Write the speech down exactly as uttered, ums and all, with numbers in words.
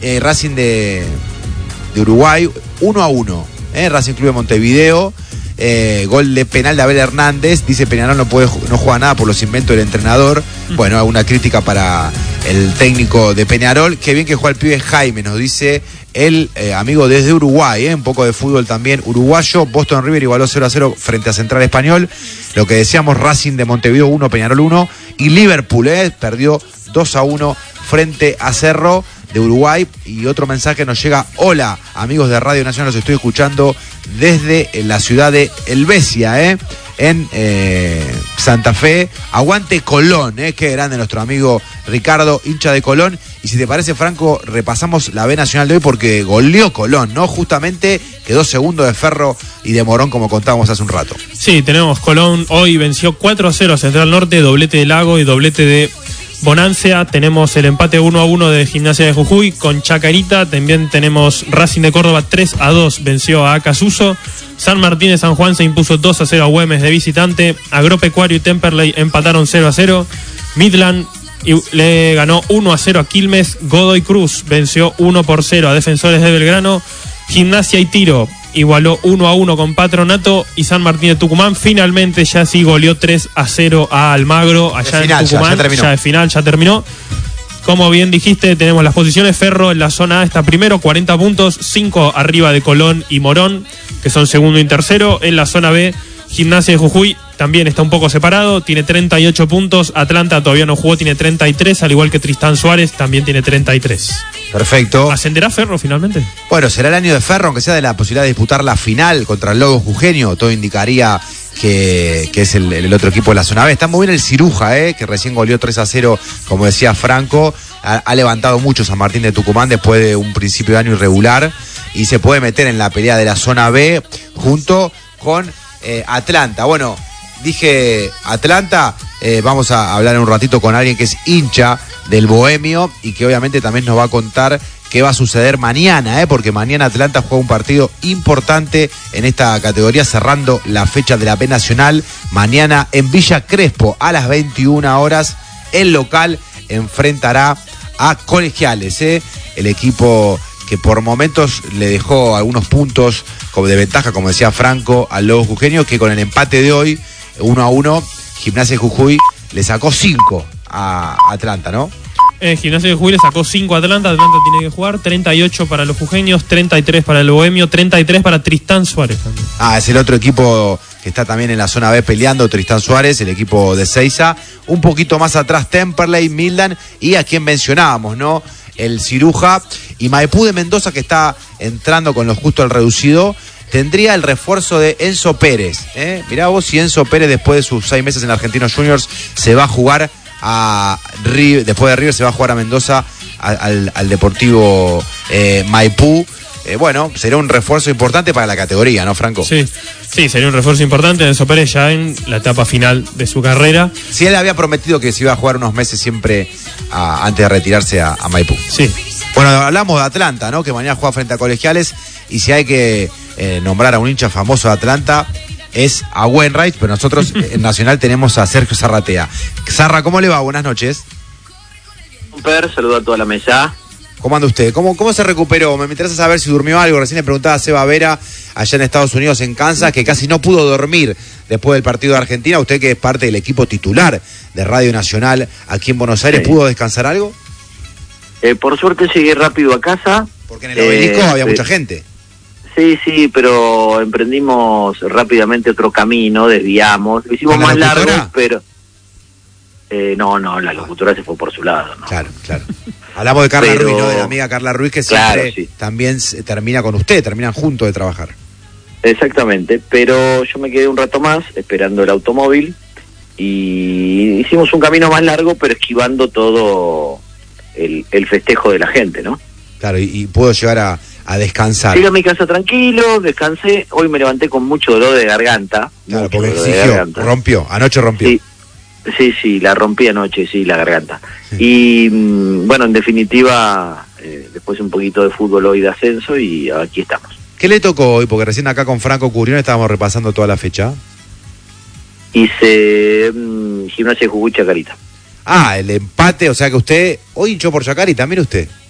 eh, Racing de, de Uruguay, uno a uno. Eh, Racing Club de Montevideo. Eh, gol de penal de Abel Hernández. Dice Peñarol no puede no juega nada por los inventos del entrenador. Bueno, una crítica para el técnico de Peñarol. Qué bien que juega el pibe Jaime, nos dice el eh, amigo desde Uruguay, eh, un poco de fútbol también uruguayo. Boston River igualó cero a cero frente a Central Español. Lo que decíamos, Racing de Montevideo uno, Peñarol uno. Y Liverpool eh, perdió dos a uno frente a Cerro de Uruguay. Y otro mensaje nos llega: hola amigos de Radio Nacional, los estoy escuchando desde la ciudad de Helvecia, eh, en eh, Santa Fe. Aguante Colón, eh, qué grande nuestro amigo Ricardo, hincha de Colón. Y si te parece, Franco, repasamos la B Nacional de hoy porque goleó Colón, ¿no? Justamente quedó segundo de Ferro y de Morón, como contábamos hace un rato. Sí, tenemos Colón hoy venció cuatro a cero a Central Norte, doblete de Lago y doblete de Bonancia. Tenemos el empate uno a uno de Gimnasia de Jujuy con Chacarita. También tenemos Racing de Córdoba tres a dos, venció a Acasuso. San Martín de San Juan se impuso dos a cero a Güemes de visitante. Agropecuario y Temperley empataron cero a cero. Midland le ganó uno a cero a Quilmes. Godoy Cruz venció uno por cero a Defensores de Belgrano. Gimnasia y Tiro igualó uno a uno con Patronato. Y San Martín de Tucumán finalmente ya sí goleó tres a cero a Almagro allá final, en Tucumán. Ya, ya, ya de final, ya terminó. Como bien dijiste, tenemos las posiciones. Ferro en la zona A está primero, cuarenta puntos, cinco arriba de Colón y Morón, que son segundo y tercero. En la zona B, Gimnasia de Jujuy también está un poco separado, tiene treinta y ocho puntos. Atlanta todavía no jugó, tiene treinta y tres, al igual que Tristán Suárez, también tiene treinta y tres. Perfecto. ¿Ascenderá Ferro finalmente? Bueno, será el año de Ferro, aunque sea de la posibilidad de disputar la final contra el Lobo Jujeño. Todo indicaría que, que es el, el otro equipo de la zona B. Está muy bien el Ciruja, eh, que recién goleó tres a cero, como decía Franco. Ha, ha levantado mucho San Martín de Tucumán después de un principio de año irregular y se puede meter en la pelea de la zona B junto con eh, Atlanta. Bueno, dije Atlanta, eh, vamos a hablar en un ratito con alguien que es hincha del Bohemio y que obviamente también nos va a contar qué va a suceder mañana, eh, porque mañana Atlanta juega un partido importante en esta categoría, cerrando la fecha de la B Nacional. Mañana en Villa Crespo a las veintiuna horas, el local enfrentará a Colegiales, eh, el equipo que por momentos le dejó algunos puntos como de ventaja, como decía Franco, al Lobo Jujeño, que con el empate de hoy uno a uno, Gimnasia de Jujuy le sacó cinco a Atlanta, ¿no? Eh, Gimnasia de Jujuy le sacó cinco a Atlanta. Atlanta tiene que jugar treinta y ocho para los jujeños, treinta y tres para el Bohemio, treinta y tres para Tristán Suárez también. Ah, es el otro equipo que está también en la zona B peleando, Tristán Suárez, el equipo de Seiza. Un poquito más atrás Temperley, Midland y a quien mencionábamos, ¿no? El Ciruja. Y Maipú de Mendoza, que está entrando con lo justo al reducido, tendría el refuerzo de Enzo Pérez, ¿eh? Mirá vos si Enzo Pérez, después de sus seis meses en Argentinos Juniors, se va a jugar a River, después de River se va a jugar a Mendoza, al, al Deportivo eh, Maipú. Eh, bueno, sería un refuerzo importante para la categoría, ¿no, Franco? Sí, sí, sería un refuerzo importante. Enzo Pérez ya en la etapa final de su carrera. Sí, él había prometido que se iba a jugar unos meses siempre a, antes de retirarse a, a Maipú. Sí. Bueno, hablamos de Atlanta, ¿no? Que mañana juega frente a Colegiales. Y si hay que eh, nombrar a un hincha famoso de Atlanta, es a Wainwright, pero nosotros en Nacional tenemos a Sergio Zarratea. Zarra, ¿cómo le va? Buenas noches. Per, saludo a toda la mesa. ¿Cómo anda usted? ¿Cómo, ¿Cómo se recuperó? Me interesa saber si durmió algo. Recién le preguntaba a Seba Vera, allá en Estados Unidos, en Kansas, que casi no pudo dormir después del partido de Argentina. Usted, que es parte del equipo titular de Radio Nacional aquí en Buenos Aires, sí. ¿Pudo descansar algo? Eh, por suerte llegué rápido a casa. Porque en el obelisco eh, había eh, mucha gente. Sí, sí, pero emprendimos rápidamente otro camino, desviamos. Lo hicimos más largo, pero... Eh, no, no, la locutora se fue por su lado, ¿no? Claro, claro. Hablamos de Carla pero... Ruiz, ¿no? De la amiga Carla Ruiz, que siempre claro, sí. también termina con usted, terminan juntos de trabajar. Exactamente, pero yo me quedé un rato más esperando el automóvil y hicimos un camino más largo, pero esquivando todo el, el festejo de la gente, ¿no? Claro, y, y puedo llegar a, a descansar. Llegué a mi casa tranquilo, descansé, hoy me levanté con mucho dolor de garganta. Claro, porque exigió, rompió, anoche rompió. Sí. Sí, sí, la rompí anoche, sí, la garganta. Sí. Y bueno, en definitiva, eh, después un poquito de fútbol hoy de ascenso y aquí estamos. ¿Qué le tocó hoy? Porque recién acá con Franco Curión estábamos repasando toda la fecha. Hice um, Gimnasia de Jujuy Chacarita. Ah, el empate, o sea que usted hoy hinchó por Chacarita, mire usted.